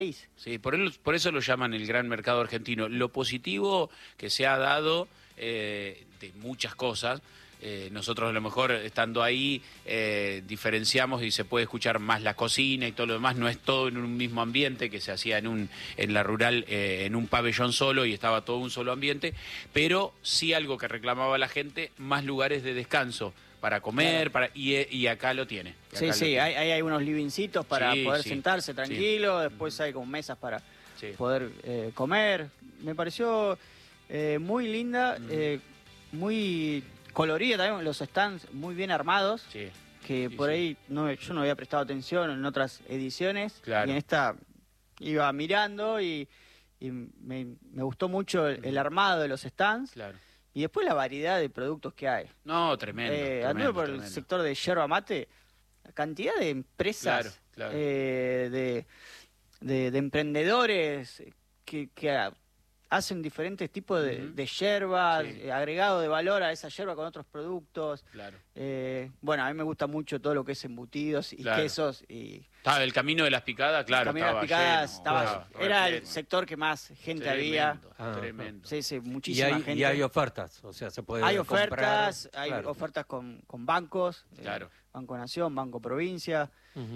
Sí, por eso lo llaman el gran mercado argentino. Lo positivo que se ha dado de muchas cosas, nosotros a lo mejor estando ahí diferenciamos y se puede escuchar más la cocina y todo lo demás, no es todo en un mismo ambiente que se hacía en la rural, en un pabellón solo y estaba todo un solo ambiente, pero sí algo que reclamaba la gente, más lugares de descanso para comer, Claro. y acá lo tiene. Sí, hay unos livingcitos para poder sí, sentarse tranquilo, después hay como mesas para poder comer. Me pareció muy linda, muy colorida también, los stands muy bien armados, que por ahí yo no había prestado atención en otras ediciones, y en esta iba mirando y me gustó mucho el armado de los stands. Y después la variedad de productos que hay. No, tremendo. Anduve por el sector de yerba mate, la cantidad de empresas, de emprendedores que hacen diferentes tipos de yerbas, agregado de valor a esa yerba con otros productos. Bueno, a mí me gusta mucho todo lo que es embutidos y quesos. Estaba el Camino de las Picadas, claro. El Camino de las Picadas era el sector que más gente había. Tremendo. Sí, muchísima gente. Y hay ofertas, o sea, se puede Hay comprar, ofertas, hay ofertas con bancos, Banco Nación, Banco Provincia.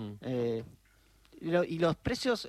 Y los precios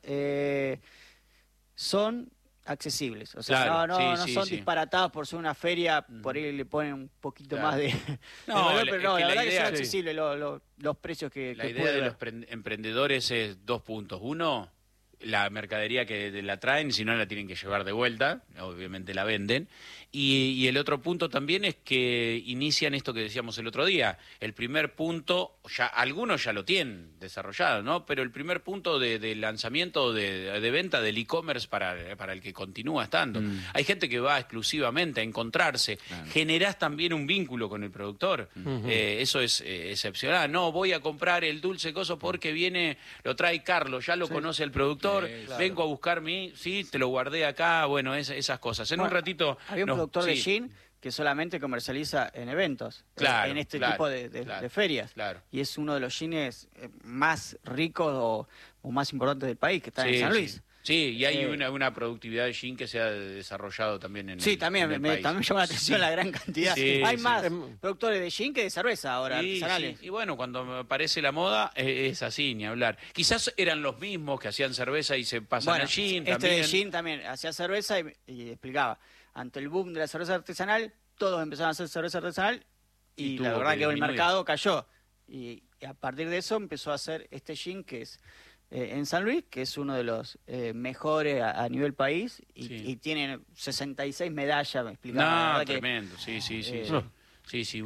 son accesibles, o sea, no son disparatados por ser una feria, por ahí le ponen un poquito más de valor, pero no, la verdad que son accesibles los precios que la idea de los emprendedores es 2 puntos. Uno, la mercadería que la traen, si no la tienen que llevar de vuelta, obviamente la venden. Y el otro punto también es que inician esto que decíamos el otro día. El primer punto, algunos ya lo tienen desarrollado, ¿no? Pero el primer punto de lanzamiento de venta del e-commerce para el que continúa estando. Hay gente que va exclusivamente a encontrarse. Generás también un vínculo con el productor. Eso es excepcional. No, voy a comprar el dulce coso porque lo trae Carlos, ya lo conoce el productor. Vengo a buscar te lo guardé acá. Bueno, esas cosas. En un ratito... Había un productor de gin que solamente comercializa en eventos, en este tipo de ferias. Y es uno de los gines más ricos o más importantes del país, que está en San Luis. Sí, y hay una productividad de gin que se ha desarrollado también en también el país. También llama la atención la gran cantidad. Hay más productores de gin que de cerveza ahora, artesanales. Y bueno, cuando aparece la moda, es así, ni hablar. Quizás eran los mismos que hacían cerveza y se pasan al gin también. De gin también hacía cerveza y explicaba. Ante el boom de la cerveza artesanal, todos empezaron a hacer cerveza artesanal y la verdad que el mercado cayó. Y a partir de eso empezó a hacer este gin que es en San Luis, que es uno de los mejores a nivel país y tiene 66 medallas, me explicaba. Tremendo, sí. Sí,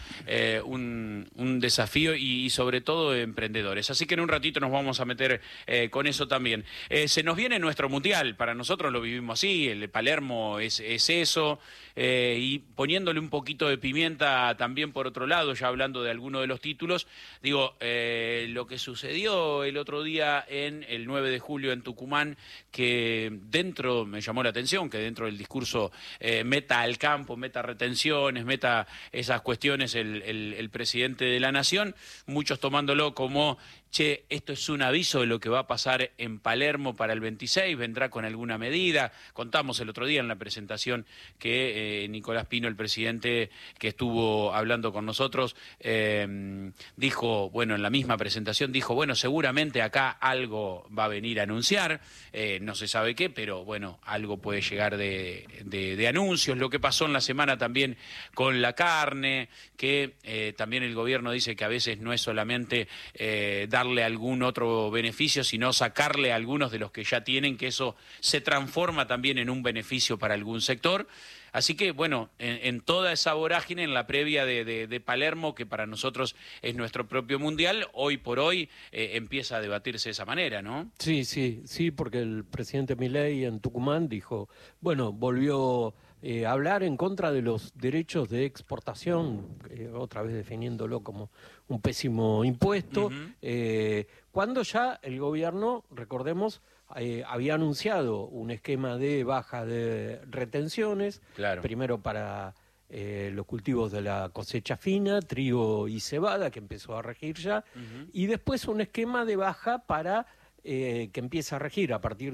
un desafío y sobre todo emprendedores. Así que en un ratito nos vamos a meter con eso también. Se nos viene nuestro mundial, para nosotros lo vivimos así, el Palermo es eso, y poniéndole un poquito de pimienta también por otro lado, ya hablando de alguno de los títulos, digo, lo que sucedió el otro día en el 9 de julio en Tucumán, que me llamó la atención, que dentro del discurso meta al campo, meta retenciones, meta esas cuestiones el presidente de la Nación, muchos tomándolo como, esto es un aviso de lo que va a pasar en Palermo para el 26, vendrá con alguna medida. Contamos el otro día en la presentación que Nicolás Pino, el presidente que estuvo hablando con nosotros, dijo, en la misma presentación dijo, seguramente acá algo va a venir a anunciar, no se sabe qué, pero algo puede llegar de anuncios. Lo que pasó en la semana también con la carne, que también el gobierno dice que a veces no es solamente darle algún otro beneficio, sino sacarle a algunos de los que ya tienen, que eso se transforma también en un beneficio para algún sector. Así que, en toda esa vorágine, en la previa de Palermo, que para nosotros es nuestro propio mundial, hoy por hoy empieza a debatirse de esa manera, ¿no? Sí, porque el presidente Milei en Tucumán dijo, volvió a hablar en contra de los derechos de exportación, otra vez definiéndolo como un pésimo impuesto, cuando ya el gobierno, recordemos, había anunciado un esquema de baja de retenciones, primero para los cultivos de la cosecha fina, trigo y cebada, que empezó a regir ya, y después un esquema de baja para que empieza a regir a partir